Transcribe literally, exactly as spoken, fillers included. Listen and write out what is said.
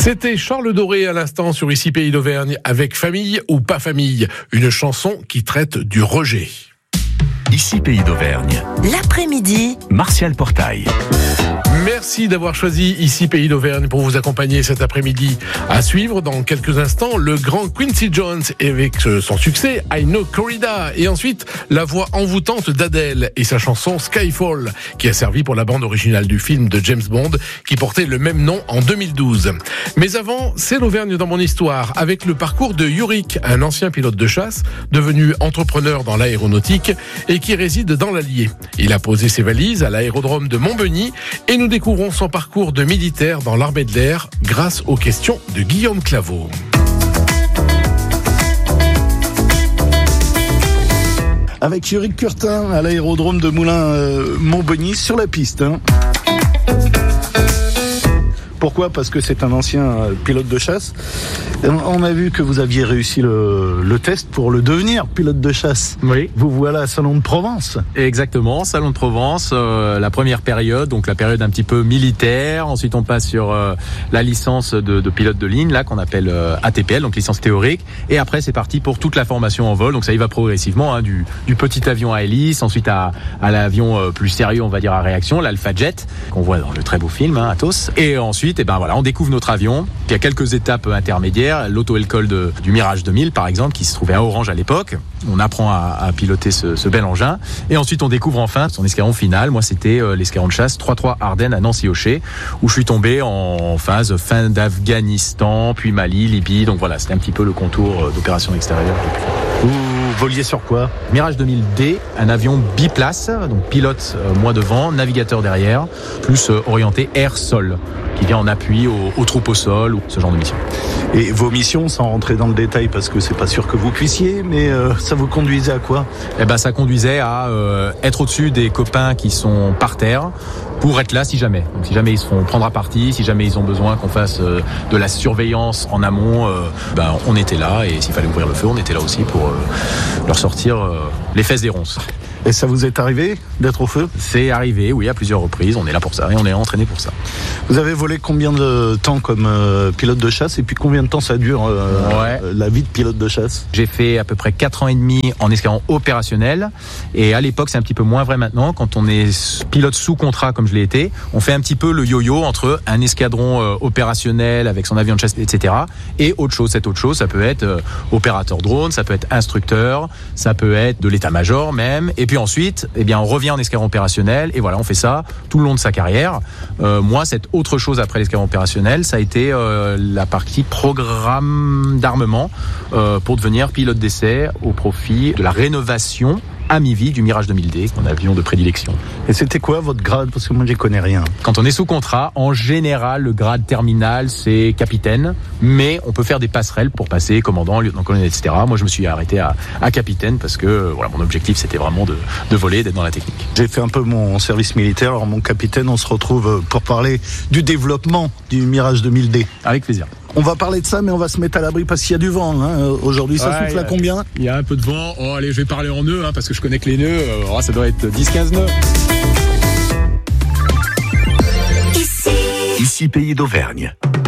C'était Charles Doré à l'instant sur Ici Pays d'Auvergne avec Famille ou pas famille, une chanson qui traite du rejet. Ici Pays d'Auvergne. L'après-midi, Martial Portail. Merci d'avoir choisi Ici Pays d'Auvergne pour vous accompagner cet après-midi. À suivre dans quelques instants, le grand Quincy Jones avec son succès I Know Corrida. Et ensuite, la voix envoûtante d'Adèle et sa chanson Skyfall, qui a servi pour la bande originale du film de James Bond, qui portait le même nom en deux mille douze. Mais avant, c'est l'Auvergne dans mon histoire, avec le parcours de Yurik, un ancien pilote de chasse, devenu entrepreneur dans l'aéronautique et qui réside dans l'Allier. Il a posé ses valises à l'aérodrome de Montbeugny et nous découvrons son parcours de militaire dans l'armée de l'air grâce aux questions de Guillaume Claveau. Avec Yurik Curtin à l'aérodrome de Moulins-Montbeugny sur la piste. Hein. Pourquoi ? Parce que c'est un ancien pilote de chasse. On a vu que vous aviez réussi le, le test pour le devenir pilote de chasse. Oui. Vous voilà à Salon de Provence. Exactement, Salon de Provence, euh, la première période, donc la période un petit peu militaire. Ensuite, on passe sur euh, la licence de, de pilote de ligne, là qu'on appelle euh, A T P L, donc licence théorique. Et après, c'est parti pour toute la formation en vol. Donc ça y va progressivement, hein, du, du petit avion à hélice, ensuite à, à l'avion euh, plus sérieux, on va dire à réaction, l'Alpha Jet, qu'on voit dans le très beau film, hein, Athos. Et ensuite, et ben voilà, on découvre notre avion. Il y a quelques étapes intermédiaires, l'auto-école de, du Mirage deux mille par exemple, qui se trouvait à Orange à l'époque. On apprend à, à piloter ce, ce bel engin. Et ensuite, on découvre enfin son escadron final. Moi, c'était euh, l'escadron de chasse trois trois Ardennes à Nancy-Hocher, où je suis tombé en phase fin d'Afghanistan, puis Mali, Libye. Donc voilà, c'était un petit peu le contour d'opération extérieure. Vous voliez sur quoi ? Mirage deux mille D, un avion biplace, donc pilote euh, moi devant, navigateur derrière, plus euh, orienté air-sol, qui vient en appui aux, aux troupes au sol, ou ce genre de mission. Et vos missions, sans rentrer dans le détail, parce que c'est pas sûr que vous puissiez, mais euh, ça vous conduisait à quoi ? Eh ben, ça conduisait à euh, être au-dessus des copains qui sont par terre, pour être là si jamais. Donc si jamais ils se font prendre à partie, si jamais ils ont besoin qu'on fasse euh, de la surveillance en amont, euh, ben on était là, et s'il fallait ouvrir le feu, on était là aussi pour euh, leur sortir euh, les fesses des ronces. Et ça vous est arrivé d'être au feu ? C'est arrivé, oui, à plusieurs reprises. On est là pour ça et on est entraîné pour ça. Vous avez volé combien de temps comme euh, pilote de chasse et puis combien de temps ça dure euh, ouais. la vie de pilote de chasse ? J'ai fait à peu près quatre ans et demi en escadron opérationnel, et à l'époque c'est un petit peu moins vrai maintenant. Quand on est pilote sous contrat comme je l'ai été, on fait un petit peu le yo-yo entre un escadron euh, opérationnel avec son avion de chasse, et cetera et autre chose. Cette autre chose, ça peut être euh, opérateur drone, ça peut être instructeur, ça peut être de l'état-major même, et puis ensuite, eh bien, on revient en escadron opérationnel, et voilà, on fait ça tout le long de sa carrière. Euh, moi, cette autre chose après l'escadron opérationnel, ça a été euh, la partie programme d'armement euh, pour devenir pilote d'essai au profit de la rénovation à mi-vie du Mirage deux mille D, mon avion de prédilection. Et c'était quoi votre grade ? Parce que moi, j'y connais rien. Quand on est sous contrat, en général, le grade terminal, c'est capitaine, mais on peut faire des passerelles pour passer commandant, lieutenant-colonel, et cetera. Moi, je me suis arrêté à, à capitaine parce que voilà, mon objectif, c'était vraiment de, de voler, d'être dans la technique. J'ai fait un peu mon service militaire. Alors, mon capitaine, on se retrouve pour parler du développement du Mirage deux mille D. Avec plaisir. On va parler de ça, mais on va se mettre à l'abri parce qu'il y a du vent. Hein. Aujourd'hui, ça ouais, souffle à combien ? Il y a un peu de vent. Oh, allez, je vais parler en nœuds, hein, parce que je connais que les nœuds. Oh, ça doit être dix quinze nœuds. Ici, Ici Pays d'Auvergne.